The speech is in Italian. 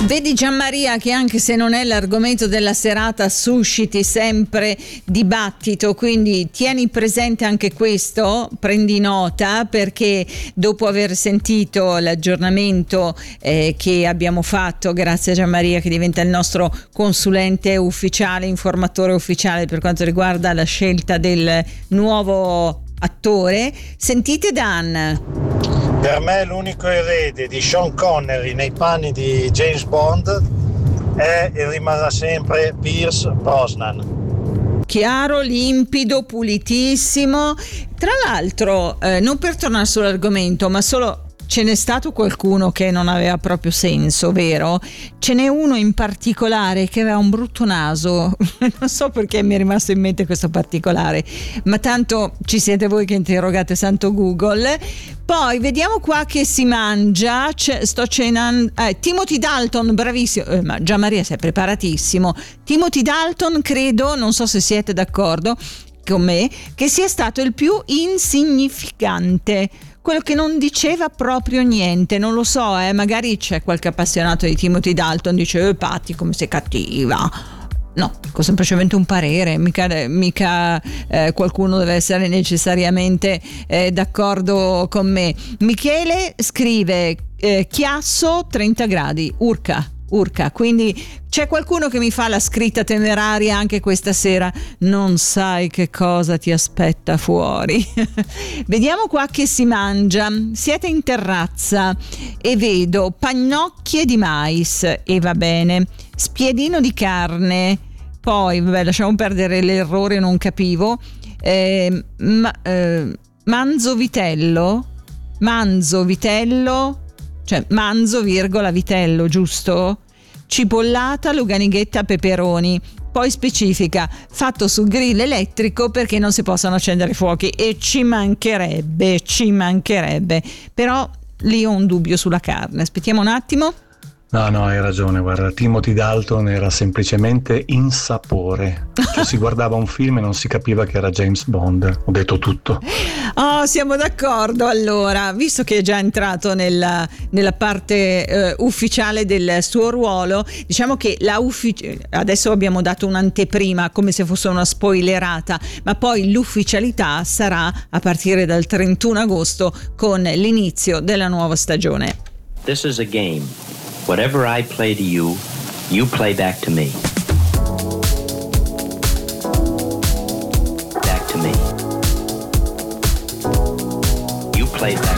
Vedi Gianmaria che anche se non è l'argomento della serata susciti sempre dibattito, quindi tieni presente anche questo, prendi nota, perché dopo aver sentito l'aggiornamento che abbiamo fatto grazie a Gianmaria, che diventa il nostro consulente ufficiale, informatore ufficiale per quanto riguarda la scelta del nuovo attore, sentite Dan. Per me l'unico erede di Sean Connery nei panni di James Bond è e rimarrà sempre Pierce Brosnan. Chiaro, limpido, pulitissimo. Tra l'altro, non per tornare sull'argomento, ma solo ce n'è stato qualcuno che non aveva proprio senso, vero? Ce n'è uno in particolare che aveva un brutto naso, non so perché mi è rimasto in mente questo particolare, ma tanto ci siete voi che interrogate santo Google. Poi vediamo qua che si mangia, sto cenando, Timothy Dalton, bravissimo, ma Gianmaria sei preparatissimo. Timothy Dalton, credo, non so se siete d'accordo con me, che sia stato il più insignificante, quello che non diceva proprio niente. Non lo so, magari c'è qualche appassionato di Timothy Dalton, dice Patti come sei cattiva. No, dico semplicemente un parere, mica qualcuno deve essere necessariamente d'accordo con me. Michele scrive Chiasso 30 gradi, urca, quindi c'è qualcuno che mi fa la scritta temeraria anche questa sera, non sai che cosa ti aspetta fuori. Vediamo qua che si mangia, siete in terrazza e vedo pannocchie di mais e va bene, spiedino di carne, poi vabbè, lasciamo perdere l'errore, non capivo, manzo vitello, cioè manzo virgola vitello, giusto? Cipollata, luganighetta, peperoni. Poi specifica, fatto sul grill elettrico perché non si possono accendere fuochi, e ci mancherebbe, però lì ho un dubbio sulla carne. Aspettiamo un attimo. No, hai ragione, guarda, Timothy Dalton era semplicemente insapore, cioè si guardava un film e non si capiva che era James Bond. Ho detto tutto. Oh, siamo d'accordo. Allora, visto che è già entrato nella parte ufficiale del suo ruolo, diciamo che adesso abbiamo dato un'anteprima come se fosse una spoilerata, ma poi l'ufficialità sarà a partire dal 31 agosto con l'inizio della nuova stagione. This is a game. Whatever I play to you, you play back to me. Back to me. You play back